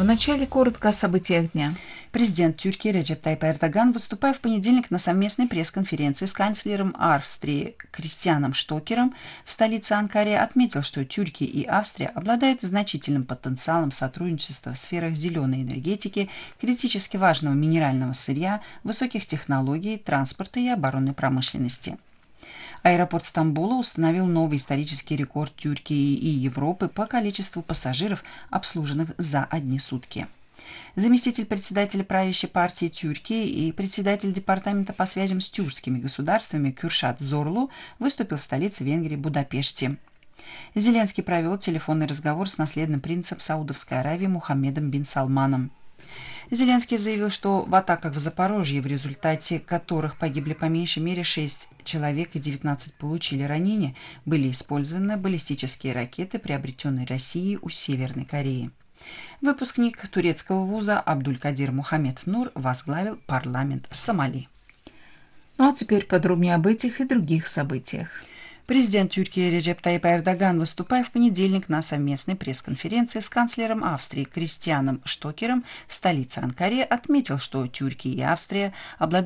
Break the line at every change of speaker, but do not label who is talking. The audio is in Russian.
Вначале коротко о событиях дня.
Президент Тюркии Реджеп Тайип Эрдоган, выступая в понедельник на совместной пресс-конференции с канцлером Австрии Кристианом Штокером в столице Анкаре, отметил, что Тюркия и Австрия обладают значительным потенциалом сотрудничества в сферах зеленой энергетики, критически важного минерального сырья, высоких технологий, транспорта и оборонной промышленности. Аэропорт Стамбула установил новый исторический рекорд Тюркии и Европы по количеству пассажиров, обслуженных за одни сутки. Заместитель председателя правящей партии Тюркии и председатель департамента по связям с тюркскими государствами Кюршат Зорлу выступил в столице Венгрии Будапеште. Зеленский провел телефонный разговор с наследным принцем Саудовской Аравии Мухаммедом бин Салманом. Зеленский заявил, что в атаках в Запорожье, в результате которых погибли по меньшей мере 6 человек и 19 получили ранения, были использованы баллистические ракеты, приобретенные Россией у Северной Кореи. Выпускник турецкого вуза Абдулькадир Мухаммед Нур возглавил парламент Сомали.
Ну а теперь подробнее об этих и других событиях.
Президент Тюркии Реджеп Тайип Эрдоган, выступая в понедельник на совместной пресс-конференции с канцлером Австрии Кристианом Штокером в столице Анкаре, отметил, что Тюркия и Австрия обладают